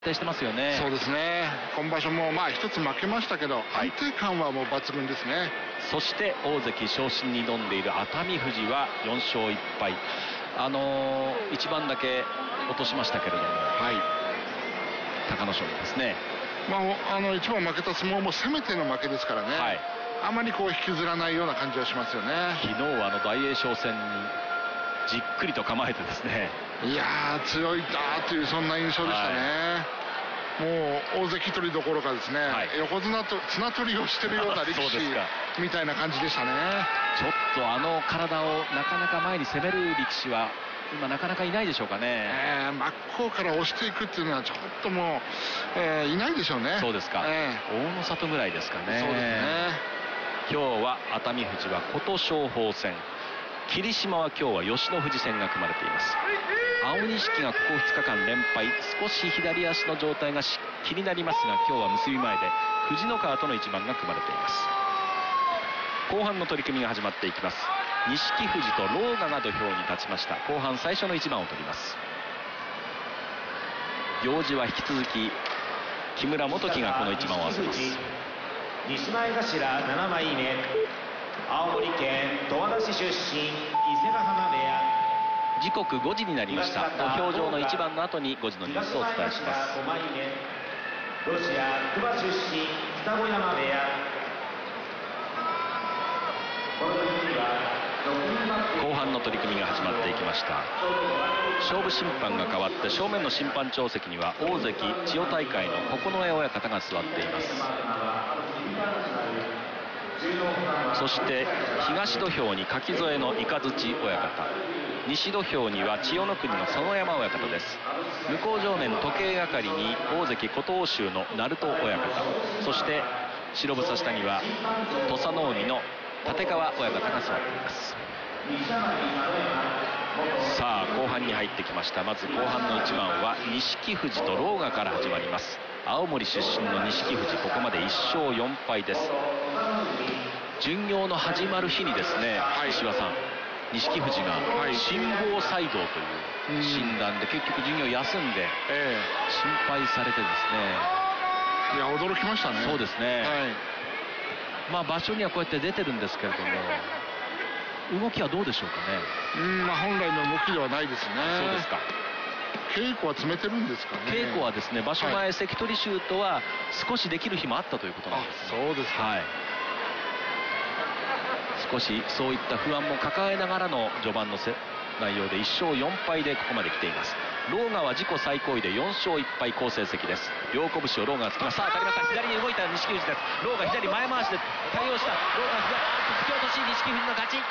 定してますよね。 そうですね。今場所も一つ負けましたけど、安定感はもう抜群ですね。 そして大関昇進に挑んでいる熱海富士は4勝1敗、一番だけ落としましたけれども、隆の勝にですね、 一番負けた相撲も攻めての負けですからね、あまり引きずらないような感じはしますよね。 昨日は大栄翔戦にじっくりと構えてですね、 いやー強いなーというそんな印象でしたね。もう大関取りどころかですね、横綱と綱取りをしてるような力士みたいな感じでしたね。 ちょっと体をなかなか前に攻める力士は今なかなかいないでしょうかね。 真っ向から押していくっていうのはちょっともう、いないでしょうね。 そうですか、大野里ぐらいですかね。 そうですね。 今日は熱海富士は琴勝峰戦、霧島は今日は吉野富士戦が組まれています。青錦がここ2日間連敗、少し左足の状態が気になりますが、今日は結び前で藤ノ川との一番が組まれています。後半の取り組みが始まっていきます。錦富士と狼雅が土俵に立ちました。後半最初の一番を取ります。行司は引き続き木村元基がこの一番を合わせます。 西前頭7枚目、青森県十和田市出身、伊勢ヶ濱部屋。 時刻5時になりました。土俵上の一番の後に5時のニュースをお伝えします。 ロシア熊出身、二子山部屋。 後半の取り組みが始まっていきました。勝負審判が変わって正面の審判長席には大関千代大海の九重親方が座っています。そして東土俵に柿添の雷親方、西土俵には千代の国の佐野山親方です。向正面時計係に大関琴欧州の鳴戸親方、そして白房下には土佐能海の立川親方が座っています。さあ後半に入ってきました。まず後半の一番は錦富士と狼雅から始まります。青森出身の錦富士、ここまで1勝4敗です。巡業の始まる日にですね、石破さん、錦富士が心房細動という診断で結局巡業休んで心配されてですね、 いや驚きましたね。 そうですね、場所にはこうやって出てるんですけれども、動きはどうでしょうかね。 本来の動きではないですね。 そうですか。 稽古は詰めてるんですかね。 稽古はですね、場所前関取衆とは少しできる日もあったということなんです、ね。 そうですか。 少しそういった不安も抱えながらの序盤の内容で1勝4敗でここまで来ています。狼雅は自己最高位で4勝1敗好成績です。両拳を狼雅がつきます。さあ当たりました。左に動いた錦富士です。狼雅左前回しで対応した。狼雅左突き落とし、錦富士の勝ち。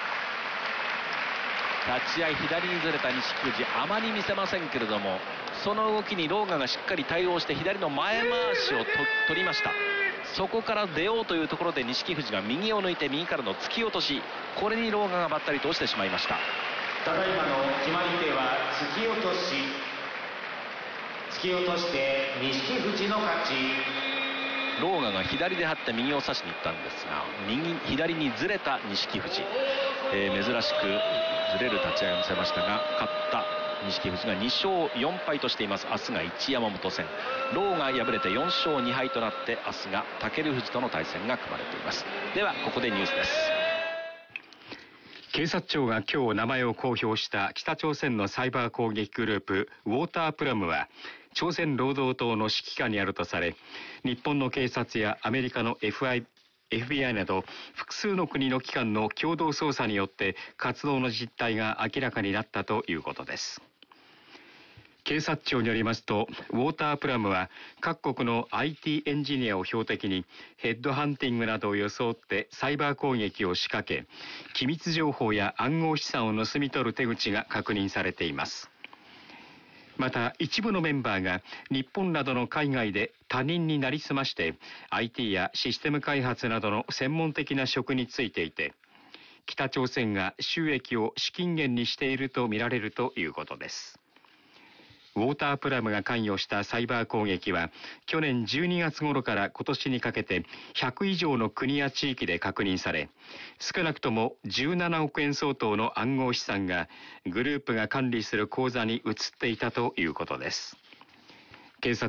立ち合い左にずれた錦富士、あまり見せませんけれども、その動きに狼雅がしっかり対応して左の前回しを取りました。そこから出ようというところで錦富士が右を抜いて右からの突き落とし、これに狼雅がばったりと落ちてしまいました。 ただいまの決まり手は突き落とし。突き落として錦富士の勝ち。 狼雅が左で張って右を差しに行ったんですが、左にずれた錦富士、珍しくずれる立ち合いを見せましたが、勝った錦富士が2勝4敗としています。明日が一山本戦、狼雅敗れて4勝2敗となって、明日が武富士との対戦が組まれています。ではここでニュースです。 警察庁が今日名前を公表した北朝鮮のサイバー攻撃グループウォータープラムは朝鮮労働党の指揮下にあるとされ、日本の警察やアメリカのFBI など複数の国の機関の共同捜査によって活動の実態が明らかになったということです。警察庁によりますと、ウォータープラムは各国の IT エンジニアを標的にヘッドハンティングなどを装ってサイバー攻撃を仕掛け、機密情報や暗号資産を盗み取る手口が確認されています。また一部のメンバーが日本などの海外で他人になりすまして IT やシステム開発などの専門的な職に就いていて、北朝鮮が収益を資金源にしているとみられるということです。ウォータープラムが関与したサイバー攻撃は去年12月頃から今年にかけて100以上の国や地域で確認され、少なくとも17億円相当の暗号資産がグループが管理する口座に移っていたということです。 警察